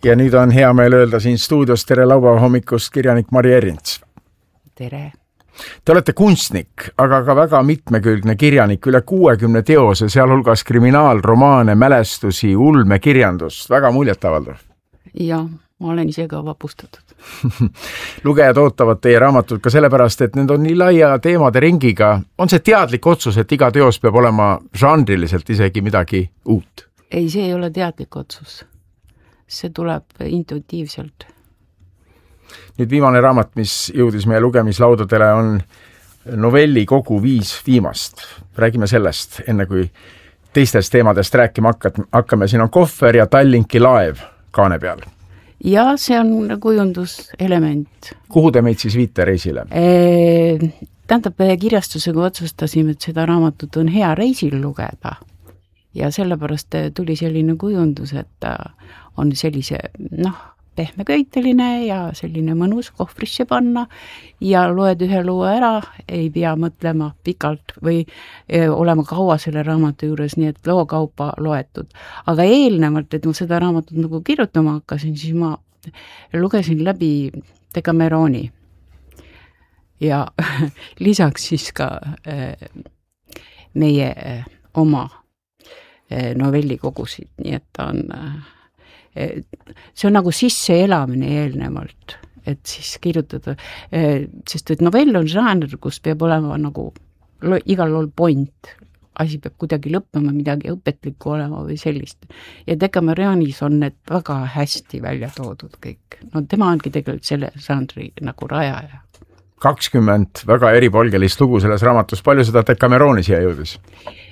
Ja nüüd on hea meel öelda siin stuudios tere laupäeva hommikust kirjanik Mari Erints. Tere. Te olete kunstnik, aga ka väga mitmekülgne kirjanik, üle 60 teose, sealhulgas kriminaalromaane, mälestusi, ulmekirjandust, väga muljetavaldav. Ja, ma olen ise ka vapustatud. Lugejad ootavad teie raamatut ka sellepärast, et need on nii laia teemade ringiga. On see teadlik otsus, et iga teos peab olema žanriliselt isegi midagi uut? Ei, see ei ole teadlik otsus. See tuleb intuitiivselt. Nüüd viimane raamat, mis jõudis meie lugemislaudadele, on novelli kogu 5 viimast. Räägime sellest, enne kui teistest teemadest rääkima hakkame. Siin on kohver ja Tallinki laev kaane peal. Ja see on kujunduselement. Kuhu te meid siis viite reisile? Tähendab, kirjastusega otsustasime, et seda raamatut on hea reisil lugeda. Ja sellepärast tuli selline kujundus, et on sellise, pehmeköiteline ja selline mõnus kohvrisse panna ja loed ühe loo ära, ei pea mõtlema pikalt või olema kaua selle raamatu juures, nii et lookaupa loetud. Aga eelnevalt, et ma seda raamatut nagu kirjutama hakkasin, siis ma lugesin läbi Decameroni ja lisaks siis ka meie oma novellikogusid, nii et ta on see on nagu sisse elamine eelnevalt, et siis kirjutada, sest et novell on žanr, kus peab olema nagu igal lool point, asi peab kuidagi lõppema, midagi õpetlikku olema või sellist. Ja Decameronis on need väga hästi välja toodud kõik. No tema ongi tegelikult selle žanri nagu rajaja. 20 väga eripolgelist lugu selles raamatus, palju seda Decameroni siia jõudis?